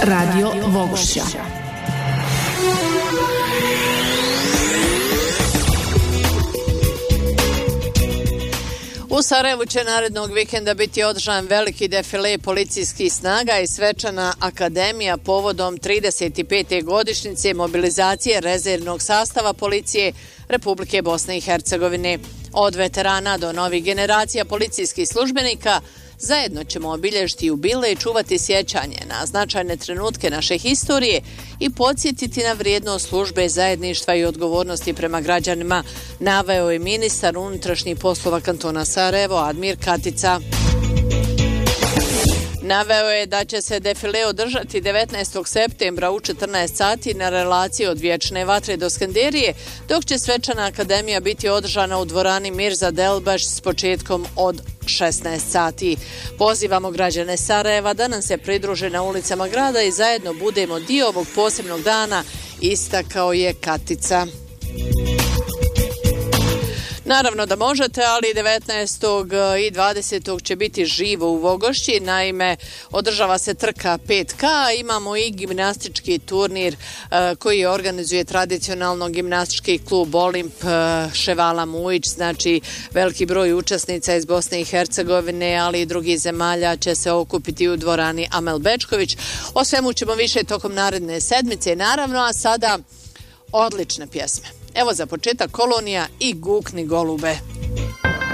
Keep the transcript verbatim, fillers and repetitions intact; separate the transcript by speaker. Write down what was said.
Speaker 1: Radio Vogošća.
Speaker 2: U Sarajevu će narednog vikenda biti održan veliki defile policijskih snaga i svečana akademija povodom trideset pete godišnjice mobilizacije rezervnog sastava policije Republike Bosne i Hercegovine. Od veterana do novih generacija policijskih službenika zajedno ćemo obilježiti jubilej i čuvati sjećanje na značajne trenutke naše historije i podsjetiti na vrijednost službe, zajedništva i odgovornosti prema građanima, naveo je ministar unutrašnjih poslova kantona Sarajevo Admir Katica. Naveo je da će se defile održati devetnaestog septembra u četrnaest sati na relaciji od Vječne vatre do Skenderije, dok će svečana akademija biti održana u dvorani Mirza Delbaš s početkom od šesnaest sati. Pozivamo građane Sarajeva da nam se pridruže na ulicama grada i zajedno budemo dio ovog posebnog dana, istakao je Katica. Naravno da možete, ali devetnaestog i dvadesetog će biti živo u Vogošći. Naime, održava se trka pet K, imamo i gimnastički turnir koji organizuje tradicionalno gimnastički klub Olimp Ševala Mujić, znači veliki broj učesnica iz Bosne i Hercegovine, ali i drugih zemalja će se okupiti u dvorani Amel Bečković. O svemu ćemo više tokom naredne sedmice, naravno, a sada odlične pjesme. Evo za početak Kolonija i Gukni golube.